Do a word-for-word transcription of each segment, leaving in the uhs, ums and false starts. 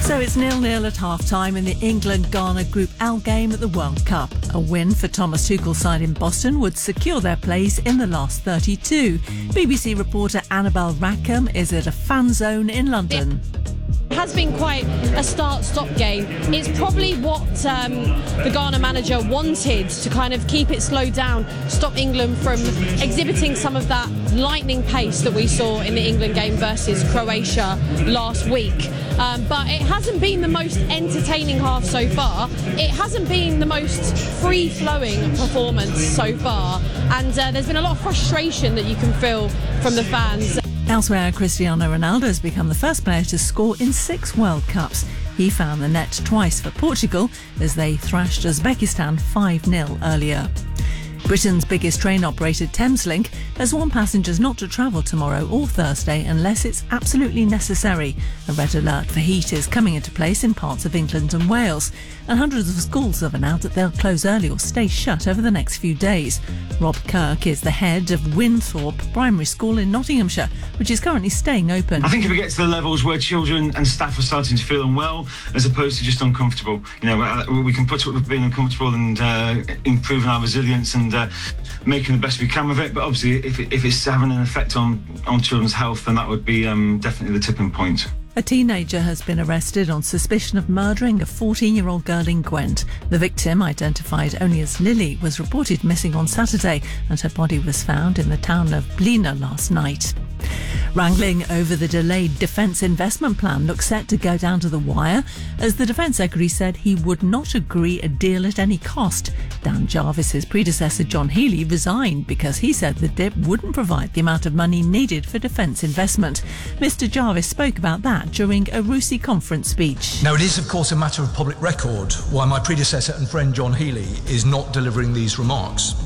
So it's nil-nil at half-time in the England-Ghana Group L game at the World Cup. A win for Thomas Tuchel's side in Boston would secure their place in the last thirty-two. B B C reporter Annabelle Rackham is at a fan zone in London. It has been quite a start-stop game. It's probably what um, the Ghana manager wanted, to kind of keep it slowed down, stop England from exhibiting some of that lightning pace that we saw in the England game versus Croatia last week. Um, but it hasn't been the most entertaining half so far. It hasn't been the most free-flowing performance so far. And uh, there's been a lot of frustration that you can feel from the fans. Elsewhere, Cristiano Ronaldo has become the first player to score in six World Cups. He found the net twice for Portugal as they thrashed Uzbekistan five nil earlier. Britain's biggest train operator, Thameslink, has warned passengers not to travel tomorrow or Thursday unless it's absolutely necessary. A red alert for heat is coming into place in parts of England and Wales, and hundreds of schools have announced that they'll close early or stay shut over the next few days. Rob Kirk is the head of Winthorpe Primary School in Nottinghamshire, which is currently staying open. I think if it gets to the levels where children and staff are starting to feel unwell as opposed to just uncomfortable, you know, we can put up with being uncomfortable and uh, improving our resilience and uh, making the best we can of it. But obviously, if, it, if it's having an effect on, on children's health, then that would be um, definitely the tipping point. A teenager has been arrested on suspicion of murdering a fourteen-year-old girl in Gwent. The victim, identified only as Lily, was reported missing on Saturday, and her body was found in the town of Blina last night. Wrangling over the delayed defence investment plan looks set to go down to the wire as the Defence Secretary said he would not agree a deal at any cost. Dan Jarvis's predecessor John Healey resigned because he said the D I P wouldn't provide the amount of money needed for defence investment. Mr Jarvis spoke about that during a RUSI conference speech. Now, it is of course a matter of public record why my predecessor and friend John Healey is not delivering these remarks.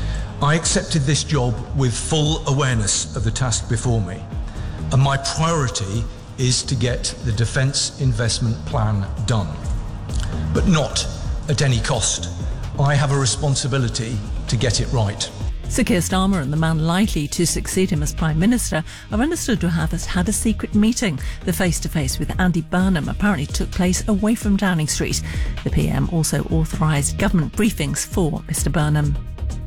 I accepted this job with full awareness of the task before me, and my priority is to get the defence investment plan done, but not at any cost. I have a responsibility to get it right. Sir Keir Starmer and the man likely to succeed him as Prime Minister are understood to have had a secret meeting. The face-to-face with Andy Burnham apparently took place away from Downing Street. The P M also authorised government briefings for Mr Burnham.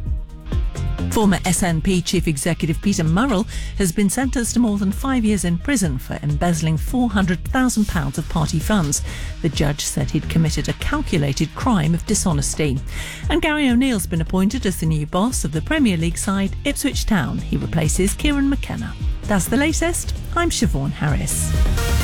Former S N P Chief Executive Peter Murrell has been sentenced to more than five years in prison for embezzling four hundred thousand pounds of party funds. The judge said he'd committed a calculated crime of dishonesty. And Gary O'Neill's been appointed as the new boss of the Premier League side Ipswich Town. He replaces Kieran McKenna. That's the latest. I'm Siobhan Harris.